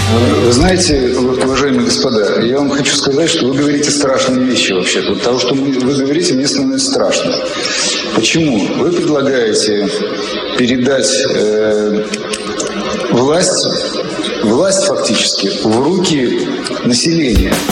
Вы знаете, уважаемые господа, я вам хочу сказать, что вы говорите страшные вещи вообще-то. Вот того, что вы говорите, мне становится страшно. Почему? Вы предлагаете передать власть фактически в руки населения.